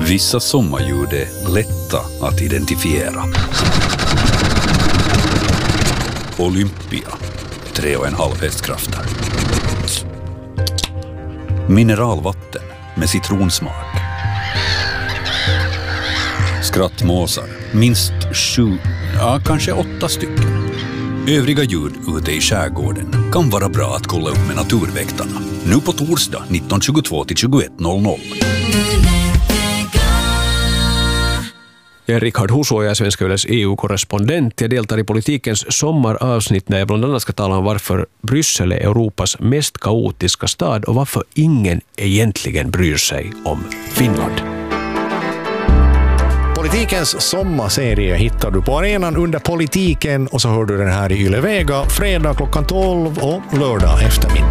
Vissa sommarljud är lätta att identifiera. Olympia, 3,5 hästkrafter. Mineralvatten med citronsmak. Skrattmåsar, minst 7, kanske 8 stycken. Övriga ljud ute i skärgården kan vara bra att kolla upp med naturväktarna. Nu på torsdag 19.22-21.00. Jag är Richard Huso och jag är Svenska Yles EU-korrespondent. Jag deltar i politikens sommaravsnitt när jag bland annat ska tala om varför Bryssel är Europas mest kaotiska stad och varför ingen egentligen bryr sig om Finland. Politikens sommarserie hittar du på arenan under politiken och så hör du den här i Yle Vega fredag klockan 12 och lördag eftermiddag.